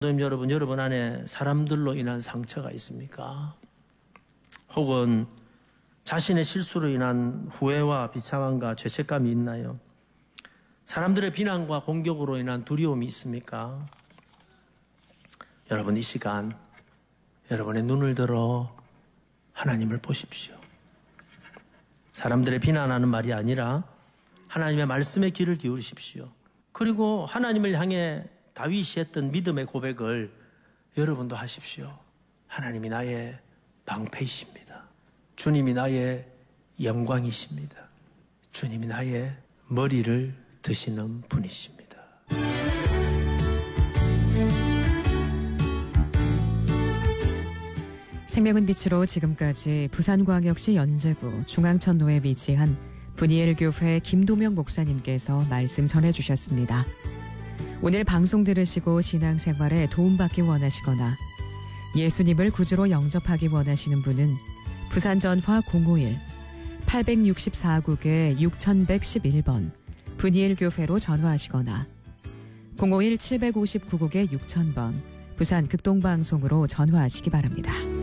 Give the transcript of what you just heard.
여러분 안에 사람들로 인한 상처가 있습니까? 혹은 자신의 실수로 인한 후회와 비참함과 죄책감이 있나요? 사람들의 비난과 공격으로 인한 두려움이 있습니까? 여러분, 이 시간 여러분의 눈을 들어 하나님을 보십시오. 사람들의 비난하는 말이 아니라 하나님의 말씀에 귀를 기울이십시오. 그리고 하나님을 향해 다윗이 했던 믿음의 고백을 여러분도 하십시오. 하나님이 나의 방패이십니다. 주님이 나의 영광이십니다. 주님이 나의 머리를 드시는 분이십니다. 생명은 빛으로 지금까지 부산광역시 연제구 중앙천로에 위치한 분이엘 교회 김도명 목사님께서 말씀 전해주셨습니다. 오늘 방송 들으시고 신앙생활에 도움받기 원하시거나 예수님을 구주로 영접하기 원하시는 분은 부산 전화 051-864국에 6111번 분이엘 교회로 전화하시거나 051-759국에 6000번 부산 극동방송으로 전화하시기 바랍니다.